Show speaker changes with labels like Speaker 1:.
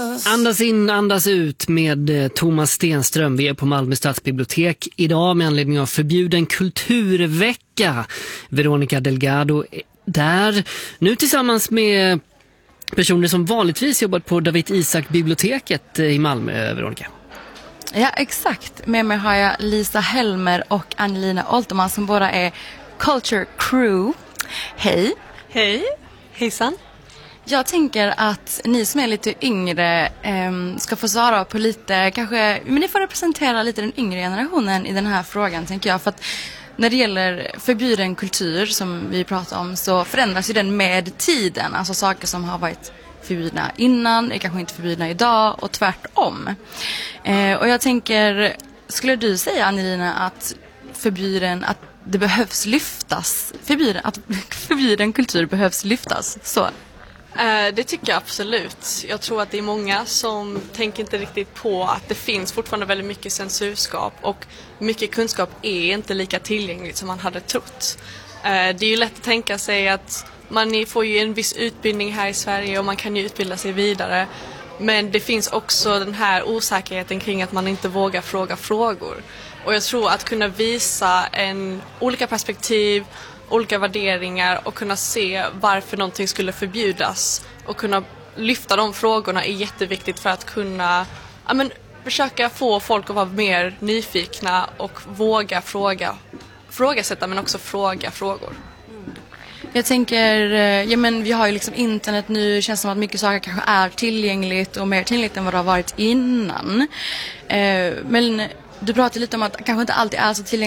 Speaker 1: Andas in, andas ut med Thomas Stenström. Vi är på Malmö stadsbibliotek idag med anledning av förbjuden kulturvecka. Veronica Delgado där. Nu tillsammans med personer som vanligtvis jobbat på David Isaak-biblioteket i Malmö, Veronica.
Speaker 2: Ja, exakt. Med mig har jag Lisa Helmer och Angelina Olterman som båda är Culture Crew. Hej.
Speaker 3: Hej. Hejsan.
Speaker 2: Jag tänker att ni som är lite yngre ska få svara på lite, kanske, men ni får representera lite den yngre generationen i den här frågan, tänker jag. För att när det gäller förbjuden kultur som vi pratar om så förändras ju den med tiden. Alltså saker som har varit förbjudna innan är kanske inte förbjudna idag och tvärtom. Och jag tänker, skulle du säga, Angelina, att att det behövs lyftas, att förbjuden kultur behövs lyftas? Så.
Speaker 3: Det tycker jag absolut. Jag tror att det är många som tänker inte riktigt på att det finns fortfarande väldigt mycket censurskap och mycket kunskap är inte lika tillgängligt som man hade trott. Det är ju lätt att tänka sig att man får ju en viss utbildning här i Sverige och man kan ju utbilda sig vidare. Men det finns också den här osäkerheten kring att man inte vågar fråga frågor. Och jag tror att kunna visa olika perspektiv, olika värderingar och kunna se varför någonting skulle förbjudas och kunna lyfta de frågorna är jätteviktigt för att kunna försöka få folk att vara mer nyfikna och våga frågasätta men också fråga frågor.
Speaker 2: Jag tänker, vi har ju liksom internet nu, känns som att mycket saker kanske är tillgängligt och mer tillgängligt än vad det har varit innan. Men du pratade lite om att kanske inte alltid är så tillgängligt